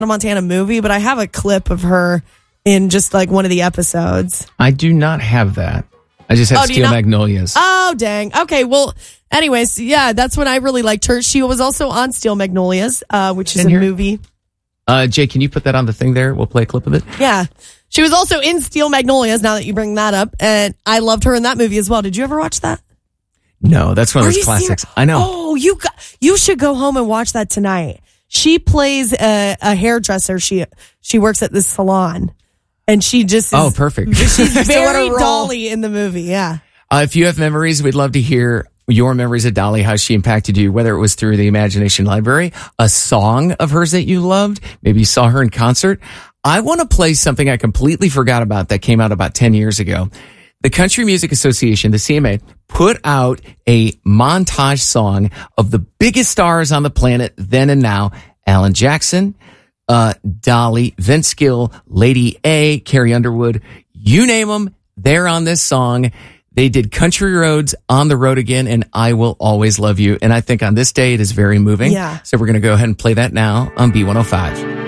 Montana movie, but I have a clip of her in just like one of the episodes. I do not have that. I just have Steel Magnolias. Oh, dang. Okay, well, anyways, yeah, that's when I really liked her. She was also on Steel Magnolias, which is a movie. Jay, can you put that on the thing there? We'll play a clip of it. Yeah. She was also in Steel Magnolias, now that you bring that up, and I loved her in that movie as well. Did you ever watch that? No, that's one of those classics. I know. Oh, you should go home and watch that tonight. She plays a hairdresser. She works at this salon, and she just is, perfect. She's very Dolly in the movie. Yeah. If you have memories, we'd love to hear your memories of Dolly, how she impacted you, whether it was through the Imagination Library, a song of hers that you loved, maybe you saw her in concert. I want to play something I completely forgot about that came out about 10 years ago. The Country Music Association, the CMA, put out a montage song of the biggest stars on the planet then and now. Alan Jackson, Dolly, Vince Gill, Lady A, Carrie Underwood, you name them, they're on this song. They did Country Roads, On the Road Again, and I Will Always Love You. And I think on this day, it is very moving. Yeah. So we're going to go ahead and play that now on B105.